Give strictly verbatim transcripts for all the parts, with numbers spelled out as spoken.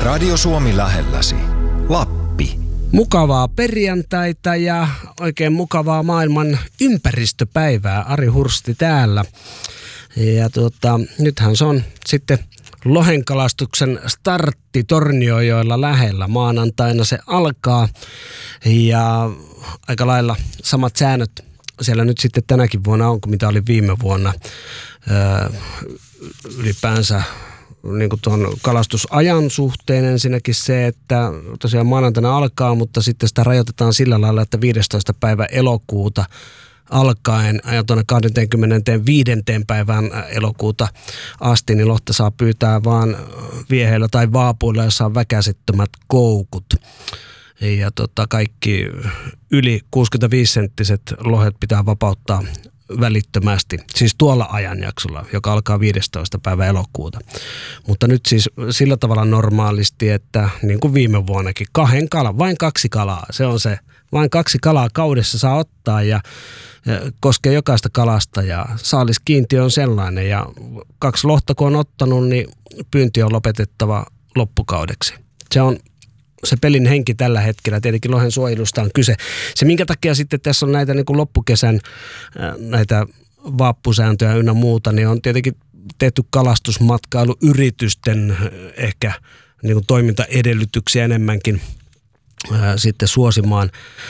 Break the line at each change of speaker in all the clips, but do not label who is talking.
Radio Suomi lähelläsi. Lappi.
Mukavaa perjantaita ja oikein mukavaa maailman ympäristöpäivää. Ari Hursti täällä. Ja tuota, nythän se on sitten lohenkalastuksen startti Tornionjoella lähellä. Maanantaina se alkaa ja aika lailla samat säännöt siellä nyt sitten tänäkin vuonna on kuin mitä oli viime vuonna. Öö, ylipäänsä niin kuin tuon kalastusajan suhteen ensinnäkin se, että tosiaan maanantaina alkaa, mutta sitten sitä rajoitetaan sillä lailla, että viidestoista päivä elokuuta alkaen ja tuonne kahdeskymmenesviides päivään elokuuta asti, niin lohta saa pyytää vaan vieheillä tai vaapuilla, jossa on väkäsettömät koukut. Ja tota, kaikki yli kuusikymmentäviisi senttiset lohet pitää vapauttaa välittömästi, siis tuolla ajanjaksolla, joka alkaa viidestoista päivä elokuuta. Mutta nyt siis sillä tavalla normaalisti, että niin kuin viime vuonnakin, kahden kalan, vain kaksi kalaa, se on se, vain kaksi kalaa kaudessa saa ottaa ja, ja koskee jokaista kalasta ja saaliskiintiö on sellainen ja kaksi lohta kun on ottanut, niin pyynti on lopetettava loppukaudeksi. Se on se pelin henki tällä hetkellä, tietenkin lohen suojelusta on kyse. Se minkä takia sitten tässä on näitä niin kuin loppukesän näitä vaappusääntöjä ynnä muuta, niin on tietenkin tehty kalastusmatkailuyritysten ehkä niin kuin toimintaedellytyksiä enemmänkin ää, sitten suosimaan,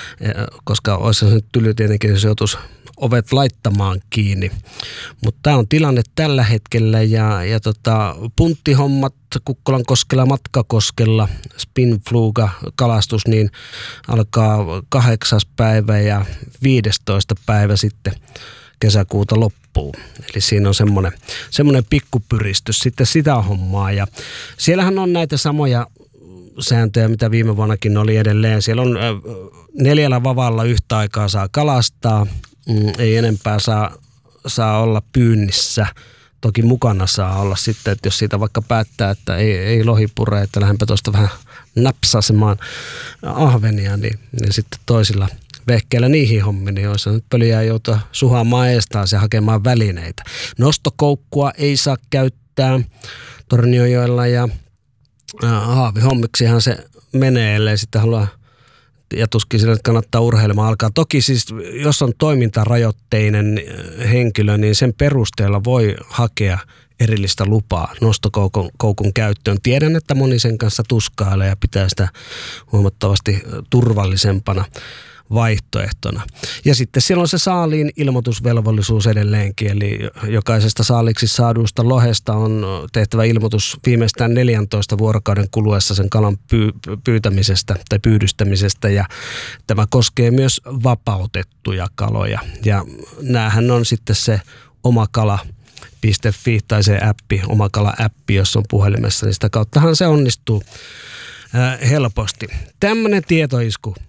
koska olisi se nyt tyly tietenkin, jos joutuisi ovet laittamaan kiinni. Mutta tämä on tilanne tällä hetkellä ja, ja tota, punttihommat Kukkolankoskella ja Matkakoskella, spinfluga kalastus, niin alkaa kahdeksas päivä ja viidestoista päivä sitten kesäkuuta loppuu. Eli siinä on semmoinen, semmoinen pikkupyristys sitten sitä hommaa ja siellähän on näitä samoja sääntöjä, mitä viime vuonnakin oli edelleen. Siellä on neljällä vavalla yhtä aikaa saa kalastaa, ei enempää saa, saa olla pyynnissä. Toki mukana saa olla sitten, että jos siitä vaikka päättää, että ei, ei lohi pure, että lähdenpä tuosta vähän napsasemaan ahvenia, niin, niin sitten toisilla vehkeillä niihin hommiin, niin olisi nyt pöliä joutua suhaamaan eestaan ja hakemaan välineitä. Nostokoukkua ei saa käyttää Tornionjoella ja haavihommiksihan se menee, ellei sitten halua ja tuskin sillä kannattaa urheilemaan alkaa. Toki siis, jos on toimintarajoitteinen henkilö, niin sen perusteella voi hakea erillistä lupaa nostokoukun koukun käyttöön. Tiedän, että moni sen kanssa tuskailee ja pitää sitä huomattavasti turvallisempana vaihtoehtona. Ja sitten siellä on se saaliin ilmoitusvelvollisuus edelleenkin, eli jokaisesta saaliksi saadusta lohesta on tehtävä ilmoitus viimeistään neljäntoista vuorokauden kuluessa sen kalan pyy- pyytämisestä tai pyydystämisestä, ja tämä koskee myös vapautettuja kaloja. Ja näähän on sitten se omakala piste fi tai se appi, omakala-appi, jos on puhelimessa, niin sitä kauttahan se onnistuu ää, helposti. Tämmöinen tietoisku